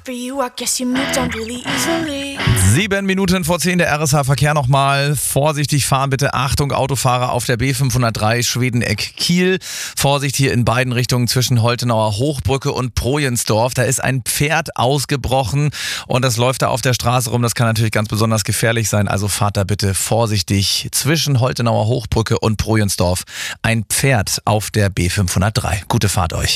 for you, I guess you moved on really easily. 7 Minuten vor 10 der RSH-Verkehr nochmal. Vorsichtig fahren bitte. Achtung, Autofahrer auf der B503 Schwedeneck-Kiel. Vorsicht hier in beiden Richtungen zwischen Holtenauer Hochbrücke und Projensdorf. Da ist ein Pferd ausgebrochen und das läuft da auf der Straße rum. Das kann natürlich ganz besonders gefährlich sein. Also fahrt da bitte vorsichtig zwischen Holtenauer Hochbrücke und Projensdorf. Ein Pferd auf der B503. Gute Fahrt euch.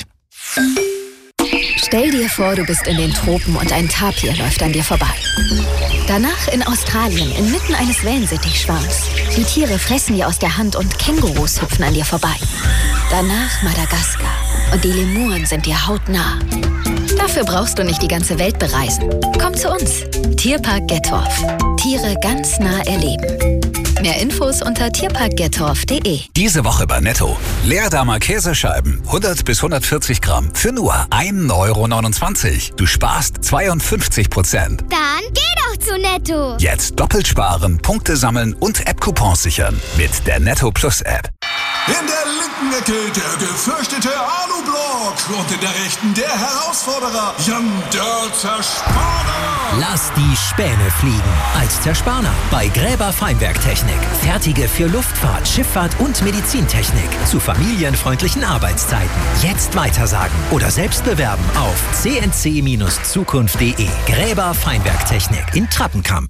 Stell dir vor, du bist in den Tropen und ein Tapir läuft an dir vorbei. Danach in Australien, inmitten eines Wellensittichschwarms. Die Tiere fressen dir aus der Hand und Kängurus hüpfen an dir vorbei. Danach Madagaskar und die Lemuren sind dir hautnah. Dafür brauchst du nicht die ganze Welt bereisen. Komm zu uns. Tierpark Gettorf. Tiere ganz nah erleben. Mehr Infos unter tierparkgettorf.de. Diese Woche bei Netto. Leerdammer Käsescheiben, 100 bis 140 Gramm für nur 1,29 €. Du sparst 52%. Dann geh doch zu Netto. Jetzt doppelt sparen, Punkte sammeln und App-Coupons sichern mit der Netto Plus App. In der linken Ecke der gefürchtete Alu-Block und in der rechten der Herausforderer Jan der Zerspaner. Lass die Späne fliegen als Zerspaner bei Gräber Feinwerktechnik. Fertige für Luftfahrt, Schifffahrt und Medizintechnik zu familienfreundlichen Arbeitszeiten. Jetzt weitersagen oder selbst bewerben auf cnc-zukunft.de. Gräber Feinwerktechnik in Trappenkamp.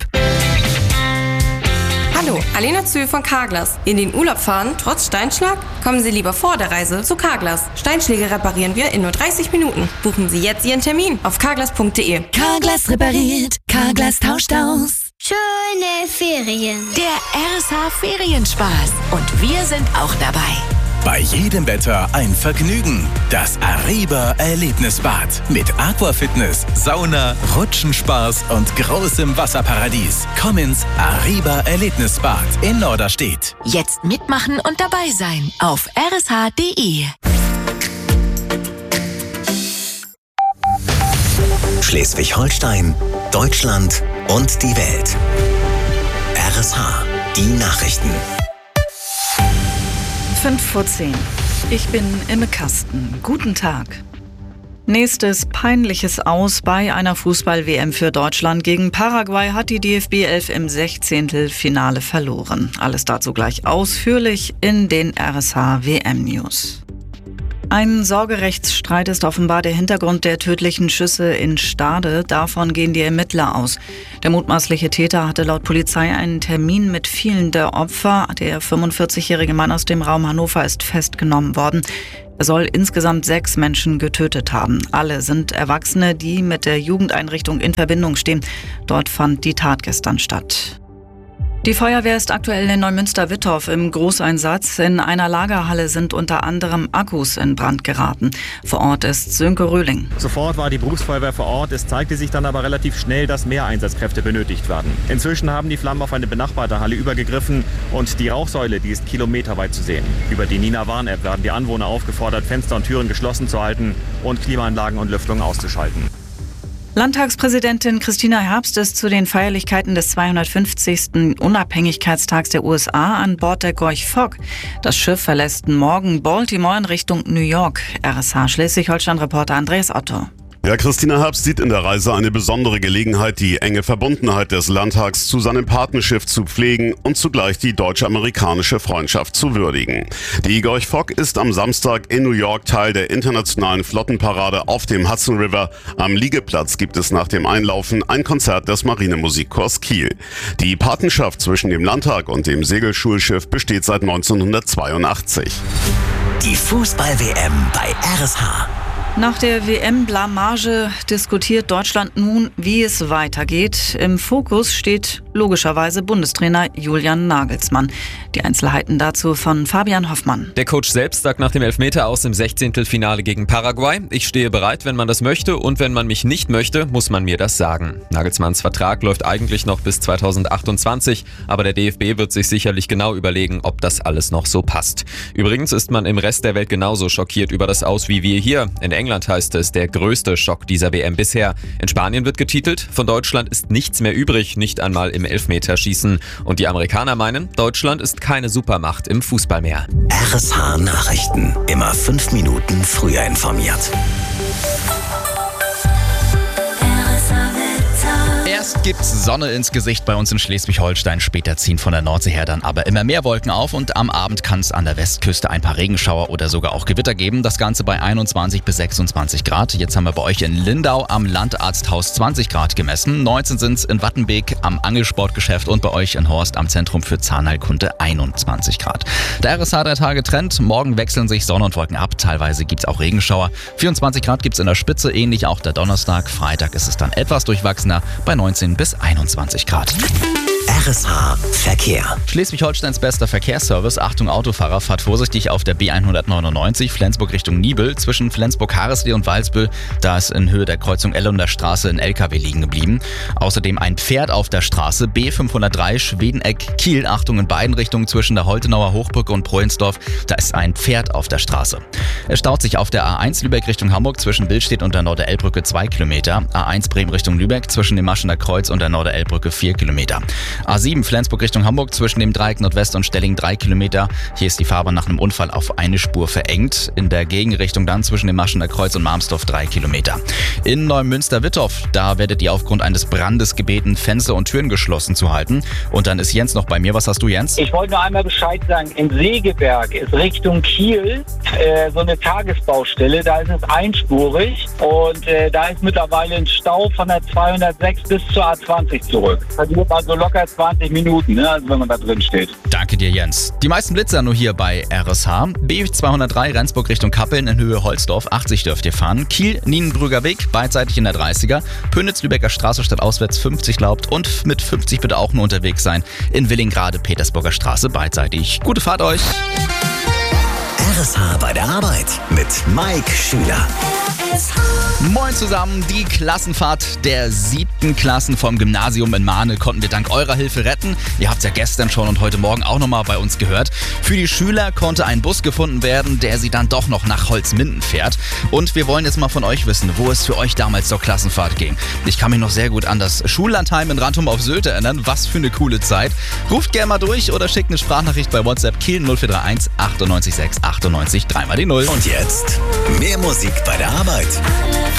Hallo, Alena Zühl von Carglass. In den Urlaub fahren, trotz Steinschlag? Kommen Sie lieber vor der Reise zu Carglass. Steinschläge reparieren wir in nur 30 Minuten. Buchen Sie jetzt Ihren Termin auf carglass.de. Carglass repariert, Carglass tauscht aus. Schöne Ferien. Der RSH Ferienspaß. Und wir sind auch dabei. Bei jedem Wetter ein Vergnügen. Das Ariba Erlebnisbad mit Aquafitness, Sauna, Rutschenspaß und großem Wasserparadies. Komm ins Ariba Erlebnisbad in Norderstedt. Jetzt mitmachen und dabei sein auf rsh.de. Schleswig-Holstein, Deutschland und die Welt. RSH, die Nachrichten. 5 vor 10. Ich bin Imme Kasten. Guten Tag. Nächstes peinliches Aus bei einer Fußball-WM für Deutschland. Gegen Paraguay hat die DFB 11 im 16. Finale verloren. Alles dazu gleich ausführlich in den RSH WM-News. Ein Sorgerechtsstreit ist offenbar der Hintergrund der tödlichen Schüsse in Stade. Davon gehen die Ermittler aus. Der mutmaßliche Täter hatte laut Polizei einen Termin mit vielen der Opfer. Der 45-jährige Mann aus dem Raum Hannover ist festgenommen worden. Er soll insgesamt 6 Menschen getötet haben. Alle sind Erwachsene, die mit der Jugendeinrichtung in Verbindung stehen. Dort fand die Tat gestern statt. Die Feuerwehr ist aktuell in Neumünster-Wittorf im Großeinsatz. In einer Lagerhalle sind unter anderem Akkus in Brand geraten. Vor Ort ist Sönke Röhling. Sofort war die Berufsfeuerwehr vor Ort. Es zeigte sich dann aber relativ schnell, dass mehr Einsatzkräfte benötigt werden. Inzwischen haben die Flammen auf eine benachbarte Halle übergegriffen und die Rauchsäule, die ist kilometerweit zu sehen. Über die Nina-Warn-App werden die Anwohner aufgefordert, Fenster und Türen geschlossen zu halten und Klimaanlagen und Lüftung auszuschalten. Landtagspräsidentin Christina Herbst ist zu den Feierlichkeiten des 250. Unabhängigkeitstags der USA an Bord der Gorch Fock. Das Schiff verlässt morgen Baltimore in Richtung New York. RSH Schleswig-Holstein-Reporter Andreas Otto. Ja, Christina Herbst sieht in der Reise eine besondere Gelegenheit, die enge Verbundenheit des Landtags zu seinem Patenschiff zu pflegen und zugleich die deutsch-amerikanische Freundschaft zu würdigen. Die Gorch Fock ist am Samstag in New York Teil der internationalen Flottenparade auf dem Hudson River. Am Liegeplatz gibt es nach dem Einlaufen ein Konzert des Marinemusikchors Kiel. Die Patenschaft zwischen dem Landtag und dem Segelschulschiff besteht seit 1982. Die Fußball-WM bei RSH. Nach der WM-Blamage diskutiert Deutschland nun, wie es weitergeht. Im Fokus steht logischerweise Bundestrainer Julian Nagelsmann. Die Einzelheiten dazu von Fabian Hoffmann. Der Coach selbst sagt nach dem Elfmeter aus im 16. Finale gegen Paraguay: Ich stehe bereit, wenn man das möchte, und wenn man mich nicht möchte, muss man mir das sagen. Nagelsmanns Vertrag läuft eigentlich noch bis 2028, aber der DFB wird sich sicherlich genau überlegen, ob das alles noch so passt. Übrigens ist man im Rest der Welt genauso schockiert über das Aus wie wir hier. In England heißt es, der größte Schock dieser WM bisher. In Spanien wird getitelt: Von Deutschland ist nichts mehr übrig, nicht einmal im Elfmeterschießen. Und die Amerikaner meinen, Deutschland ist keine Supermacht im Fußball mehr. RSH Nachrichten. Immer 5 Minuten früher informiert. Erst gibt's Sonne ins Gesicht bei uns in Schleswig-Holstein, später ziehen von der Nordsee her dann aber immer mehr Wolken auf und am Abend kann es an der Westküste ein paar Regenschauer oder sogar auch Gewitter geben. Das Ganze bei 21 bis 26 Grad. Jetzt haben wir bei euch in Lindau am Landarzthaus 20 Grad gemessen. 19 sind's in Wattenbeek am Angelsportgeschäft und bei euch in Horst am Zentrum für Zahnheilkunde 21 Grad. Der RSH 3 Tage Trend. Morgen wechseln sich Sonne und Wolken ab. Teilweise gibt's auch Regenschauer. 24 Grad gibt's in der Spitze, ähnlich auch der Donnerstag. Freitag ist es dann etwas durchwachsener bei 19 bis 21 Grad. RSH Verkehr. Schleswig-Holsteins bester Verkehrsservice. Achtung Autofahrer, fahrt vorsichtig auf der B199 Flensburg Richtung Nibel. Zwischen Flensburg-Hareslee und Walsbüll, da ist in Höhe der Kreuzung Ellunder Straße ein LKW liegen geblieben. Außerdem ein Pferd auf der Straße B503 Schwedeneck-Kiel. Achtung in beiden Richtungen zwischen der Holtenauer Hochbrücke und Prohensdorf, da ist ein Pferd auf der Straße. Es staut sich auf der A1 Lübeck Richtung Hamburg zwischen Billstedt und der Norderelbbrücke 2 Kilometer. A1 Bremen Richtung Lübeck zwischen dem Maschener Kreuz und der Norderelbbrücke 4 Kilometer. A7 Flensburg Richtung Hamburg zwischen dem Dreieck Nordwest und Stelling 3 Kilometer. Hier ist die Fahrbahn nach einem Unfall auf eine Spur verengt. In der Gegenrichtung dann zwischen dem Maschener Kreuz und Marmsdorf 3 Kilometer. In Neumünster-Wittorf, da werdet ihr aufgrund eines Brandes gebeten, Fenster und Türen geschlossen zu halten. Und dann ist Jens noch bei mir. Was hast du, Jens? Ich wollte nur einmal Bescheid sagen. In Segeberg ist Richtung Kiel so eine Tagesbaustelle. Da ist es einspurig und da ist mittlerweile ein Stau von der 206 bis zur A20 zurück. Verliert also locker 20 Minuten, ne, also wenn man da drin steht. Danke dir, Jens. Die meisten Blitzer nur hier bei RSH. B203 Rendsburg Richtung Kappeln in Höhe Holzdorf. 80 dürft ihr fahren. Kiel, Nienbrüger Weg, beidseitig in der 30er. Pönitz, Lübecker Straße statt auswärts 50 glaubt und mit 50 bitte auch nur unterwegs sein. In Willingrade, Petersburger Straße, beidseitig. Gute Fahrt euch. RSH bei der Arbeit mit Mike Schüler. Moin zusammen, die Klassenfahrt der 7. Klassen vom Gymnasium in Mahne konnten wir dank eurer Hilfe retten. Ihr habt es ja gestern schon und heute Morgen auch nochmal bei uns gehört. Für die Schüler konnte ein Bus gefunden werden, der sie dann doch noch nach Holzminden fährt. Und wir wollen jetzt mal von euch wissen, wo es für euch damals zur Klassenfahrt ging. Ich kann mich noch sehr gut an das Schullandheim in Rantum auf Sylt erinnern. Was für eine coole Zeit. Ruft gerne mal durch oder schickt eine Sprachnachricht bei WhatsApp Kiel 0431 98 6 98 3 mal die 0. Und jetzt mehr Musik bei der Arbeit.